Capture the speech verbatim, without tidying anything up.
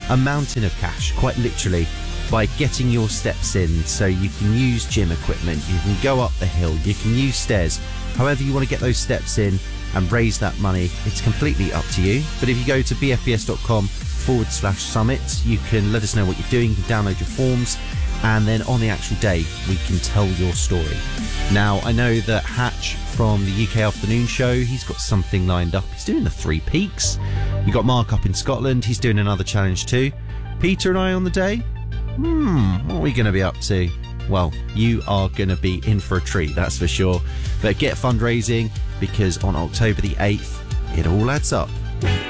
a mountain of cash, quite literally, by getting your steps in. So you can use gym equipment, you can go up the hill, you can use stairs. However you want to get those steps in and raise that money, it's completely up to you. But if you go to bfbs.com forward slash summit, you can let us know what you're doing, you can download your forms, and then on the actual day, we can tell your story. Now, I know that Hatch from the U K Afternoon Show, he's got something lined up. He's doing the Three Peaks. You got Mark up in Scotland, he's doing another challenge too. Peter and I on the day? Hmm, what are we going to be up to? Well, you are going to be in for a treat, that's for sure. But get fundraising, because on October the eighth, it all adds up.